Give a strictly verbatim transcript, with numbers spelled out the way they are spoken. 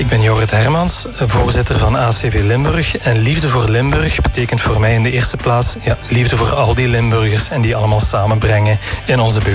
Ik ben Jorrit Hermans, voorzitter van A C V Limburg. En Liefde voor Limburg betekent voor mij in de eerste plaats ja, liefde voor al die Limburgers en die allemaal samenbrengen in onze beweging.